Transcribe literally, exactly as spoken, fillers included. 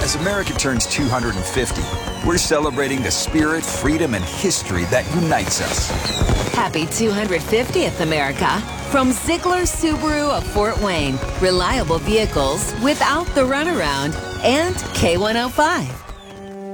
As America turns two hundred fifty, we're celebrating the spirit, freedom, and history that unites us. Happy two hundred fiftieth, America. From Ziegler Subaru of Fort Wayne, reliable vehicles without the runaround, and K one oh five.